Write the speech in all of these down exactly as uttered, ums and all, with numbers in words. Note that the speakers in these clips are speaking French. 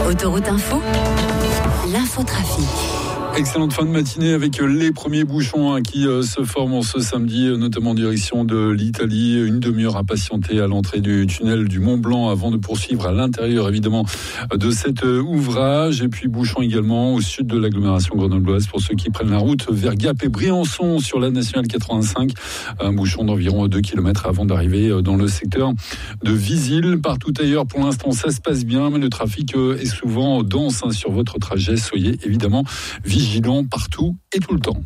Autoroute Info, l'infotrafic. Excellente fin de matinée avec les premiers bouchons hein, qui euh, se forment ce samedi, euh, notamment en direction de l'Italie. Une demi-heure à patienter à l'entrée du tunnel du Mont Blanc avant de poursuivre à l'intérieur évidemment de cet euh, ouvrage. Et puis bouchons également au sud de l'agglomération grenobloise pour ceux qui prennent la route vers Gap et Briançon sur la nationale quatre-vingt-cinq. Un bouchon d'environ deux kilomètres avant d'arriver dans le secteur de Visil. Partout ailleurs pour l'instant ça se passe bien, mais le trafic euh, est souvent dense hein, sur votre trajet. Soyez évidemment vigilants. Vigilant partout et tout le temps.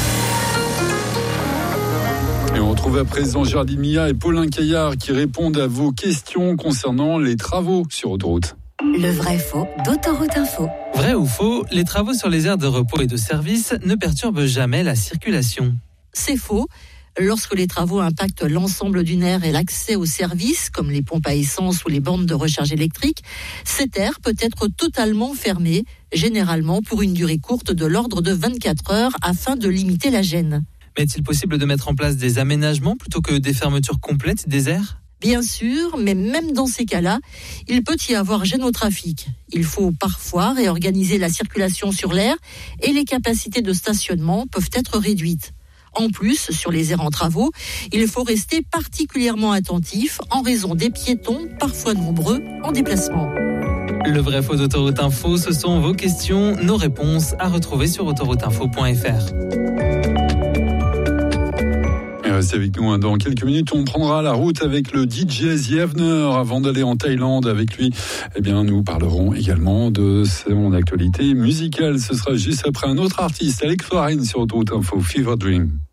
Et on retrouve à présent Géraldine Mia et Paulin Caillard qui répondent à vos questions concernant les travaux sur autoroute. Le vrai faux d'Autoroute Info. Vrai ou faux, les travaux sur les aires de repos et de service ne perturbent jamais la circulation. C'est faux. Lorsque les travaux impactent l'ensemble d'une aire et l'accès aux services, comme les pompes à essence ou les bornes de recharge électrique, cette aire peut être totalement fermée, généralement pour une durée courte de l'ordre de vingt-quatre heures, afin de limiter la gêne. Mais est-il possible de mettre en place des aménagements plutôt que des fermetures complètes des aires ? Bien sûr, mais même dans ces cas-là, il peut y avoir gêne au trafic. Il faut parfois réorganiser la circulation sur l'aire et les capacités de stationnement peuvent être réduites. En plus, sur les aires en travaux, il faut rester particulièrement attentif en raison des piétons, parfois nombreux, en déplacement. Le vrai faux d'Autoroute Info, ce sont vos questions, nos réponses à retrouver sur autoroute info point f r. Et restez avec nous hein. Dans quelques minutes, on prendra la route avec le D J The Avener avant d'aller en Thaïlande avec lui. Eh bien, nous parlerons également de son actualité musicale. Ce sera juste après un autre artiste, Alex Warren sur Autoroute Info, Fever Dream.